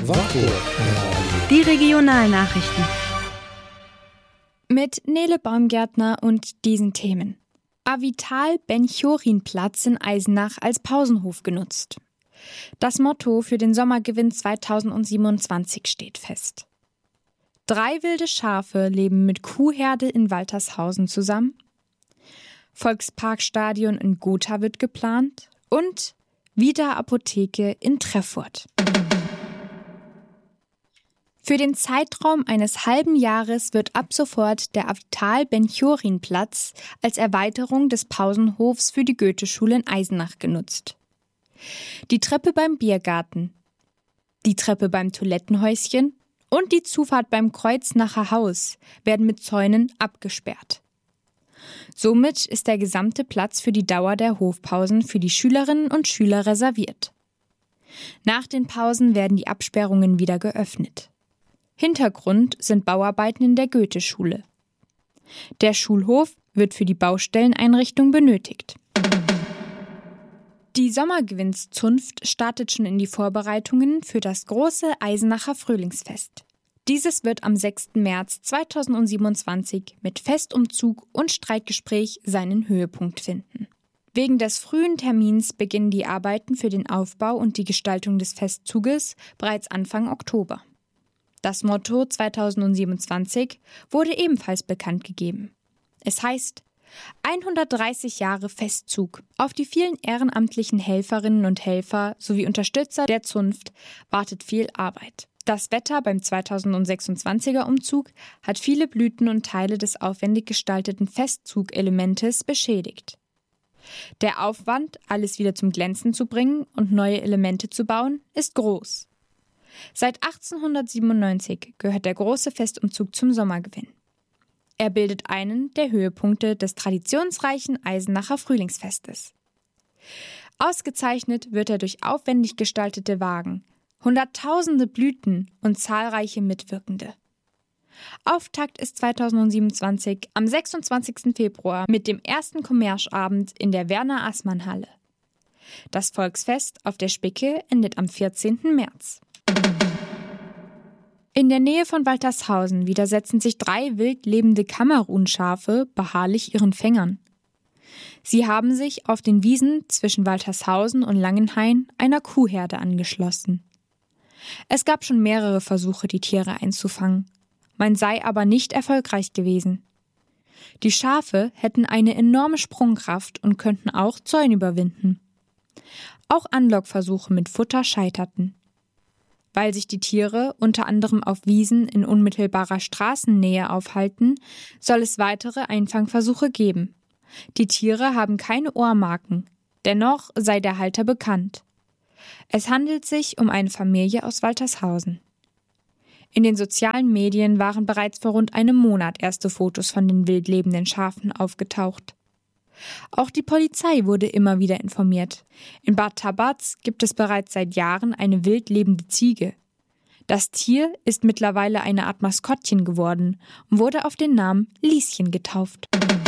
Die Regionalnachrichten. Mit Nele Baumgärtner und diesen Themen. Avital-Benchorin-Platz in Eisenach als Pausenhof genutzt. Das Motto für den Sommergewinn 2027 steht fest. 3 wilde Schafe leben mit Kuhherde in Waltershausen zusammen. Volksparkstadion in Gotha wird geplant. Und Vida Apotheke in Treffurt. Für den Zeitraum eines halben Jahres wird ab sofort der Avital-Benchorin-Platz als Erweiterung des Pausenhofs für die Goetheschule in Eisenach genutzt. Die Treppe beim Biergarten, die Treppe beim Toilettenhäuschen und die Zufahrt beim Kreuznacher Haus werden mit Zäunen abgesperrt. Somit ist der gesamte Platz für die Dauer der Hofpausen für die Schülerinnen und Schüler reserviert. Nach den Pausen werden die Absperrungen wieder geöffnet. Hintergrund sind Bauarbeiten in der Goetheschule. Der Schulhof wird für die Baustelleneinrichtung benötigt. Die Sommergewinnszunft startet schon in die Vorbereitungen für das große Eisenacher Frühlingsfest. Dieses wird am 6. März 2027 mit Festumzug und Streitgespräch seinen Höhepunkt finden. Wegen des frühen Termins beginnen die Arbeiten für den Aufbau und die Gestaltung des Festzuges bereits Anfang Oktober. Das Motto 2027 wurde ebenfalls bekannt gegeben. Es heißt 130 Jahre Festzug. Auf die vielen ehrenamtlichen Helferinnen und Helfer sowie Unterstützer der Zunft wartet viel Arbeit. Das Wetter beim 2026er Umzug hat viele Blüten und Teile des aufwendig gestalteten Festzugelementes beschädigt. Der Aufwand, alles wieder zum Glänzen zu bringen und neue Elemente zu bauen, ist groß. Seit 1897 gehört der große Festumzug zum Sommergewinn. Er bildet einen der Höhepunkte des traditionsreichen Eisenacher Frühlingsfestes. Ausgezeichnet wird er durch aufwendig gestaltete Wagen, Hunderttausende Blüten und zahlreiche Mitwirkende. Auftakt ist 2027 am 26. Februar mit dem ersten Kommerschabend in der Werner-Assmann-Halle. Das Volksfest auf der Spicke endet am 14. März. In der Nähe von Waltershausen widersetzen sich 3 wild lebende Kamerunschafe beharrlich ihren Fängern. Sie haben sich auf den Wiesen zwischen Waltershausen und Langenhain einer Kuhherde angeschlossen. Es gab schon mehrere Versuche, die Tiere einzufangen. Man sei aber nicht erfolgreich gewesen. Die Schafe hätten eine enorme Sprungkraft und könnten auch Zäune überwinden. Auch Anlockversuche mit Futter scheiterten. Weil sich die Tiere unter anderem auf Wiesen in unmittelbarer Straßennähe aufhalten, soll es weitere Einfangversuche geben. Die Tiere haben keine Ohrmarken, dennoch sei der Halter bekannt. Es handelt sich um eine Familie aus Waltershausen. In den sozialen Medien waren bereits vor rund einem Monat erste Fotos von den wild lebenden Schafen aufgetaucht. Auch die Polizei wurde immer wieder informiert. In Bad Tabatz gibt es bereits seit Jahren eine wild lebende Ziege. Das Tier ist mittlerweile eine Art Maskottchen geworden und wurde auf den Namen Lieschen getauft.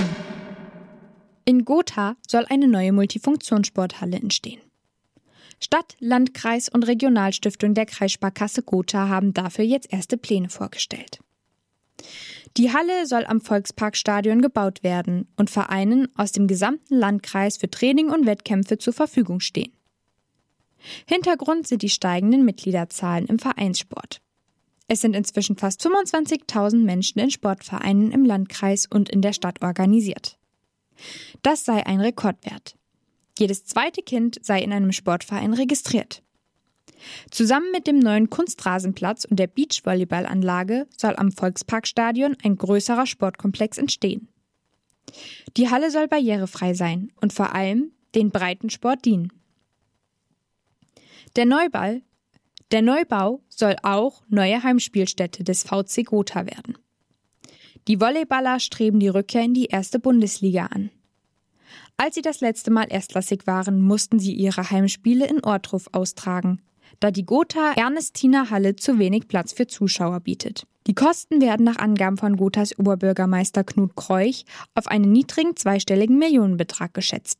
In Gotha soll eine neue Multifunktionssporthalle entstehen. Stadt, Landkreis und Regionalstiftung der Kreissparkasse Gotha haben dafür jetzt erste Pläne vorgestellt. Die Halle soll am Volksparkstadion gebaut werden und Vereinen aus dem gesamten Landkreis für Training und Wettkämpfe zur Verfügung stehen. Hintergrund sind die steigenden Mitgliederzahlen im Vereinssport. Es sind inzwischen fast 25.000 Menschen in Sportvereinen im Landkreis und in der Stadt organisiert. Das sei ein Rekordwert. Jedes zweite Kind sei in einem Sportverein registriert. Zusammen mit dem neuen Kunstrasenplatz und der Beachvolleyballanlage soll am Volksparkstadion ein größerer Sportkomplex entstehen. Die Halle soll barrierefrei sein und vor allem den Breitensport dienen. Der Neubau soll auch neue Heimspielstätte des VC Gotha werden. Die Volleyballer streben die Rückkehr in die erste Bundesliga an. Als sie das letzte Mal erstklassig waren, mussten sie ihre Heimspiele in Ortruf austragen, da die Gotha Ernestiner Halle zu wenig Platz für Zuschauer bietet. Die Kosten werden nach Angaben von Gothas Oberbürgermeister Knut Kreuch auf einen niedrigen zweistelligen Millionenbetrag geschätzt.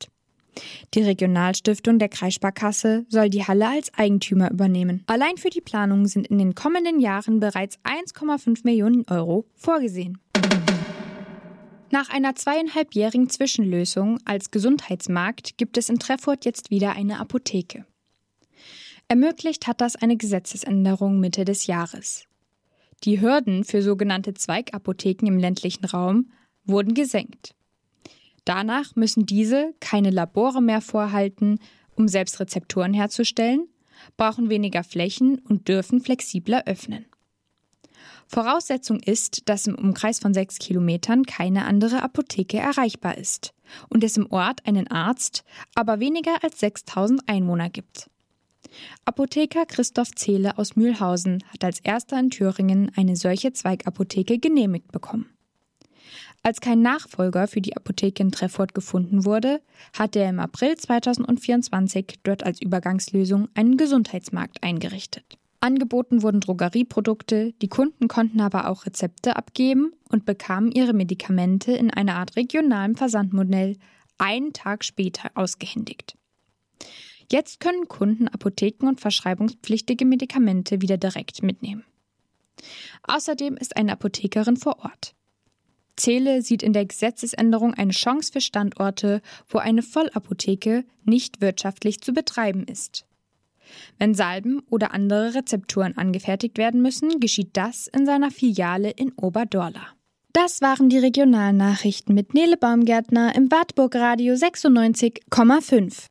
Die Regionalstiftung der Kreissparkasse soll die Halle als Eigentümer übernehmen. Allein für die Planung sind in den kommenden Jahren bereits 1,5 Millionen Euro vorgesehen. Nach einer 2,5-jährigen Zwischenlösung als Gesundheitsmarkt gibt es in Treffurt jetzt wieder eine Apotheke. Ermöglicht hat das eine Gesetzesänderung Mitte des Jahres. Die Hürden für sogenannte Zweigapotheken im ländlichen Raum wurden gesenkt. Danach müssen diese keine Labore mehr vorhalten, um selbst Rezepturen herzustellen, brauchen weniger Flächen und dürfen flexibler öffnen. Voraussetzung ist, dass im Umkreis von 6 Kilometern keine andere Apotheke erreichbar ist und es im Ort einen Arzt, aber weniger als 6.000 Einwohner gibt. Apotheker Christoph Zehle aus Mühlhausen hat als erster in Thüringen eine solche Zweigapotheke genehmigt bekommen. Als kein Nachfolger für die Apotheke in Treffurt gefunden wurde, hatte er im April 2024 dort als Übergangslösung einen Gesundheitsmarkt eingerichtet. Angeboten wurden Drogerieprodukte, die Kunden konnten aber auch Rezepte abgeben und bekamen ihre Medikamente in einer Art regionalem Versandmodell einen Tag später ausgehändigt. Jetzt können Kunden Apotheken und verschreibungspflichtige Medikamente wieder direkt mitnehmen. Außerdem ist eine Apothekerin vor Ort. Zehle sieht in der Gesetzesänderung eine Chance für Standorte, wo eine Vollapotheke nicht wirtschaftlich zu betreiben ist. Wenn Salben oder andere Rezepturen angefertigt werden müssen, geschieht das in seiner Filiale in Oberdorla. Das waren die Regionalnachrichten mit Nele Baumgärtner im Wartburg Radio 96,5.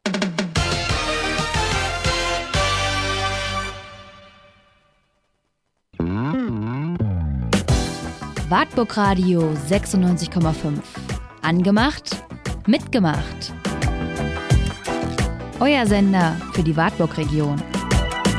Wartburg Radio 96,5. Angemacht, mitgemacht. Euer Sender für die Wartburg-Region.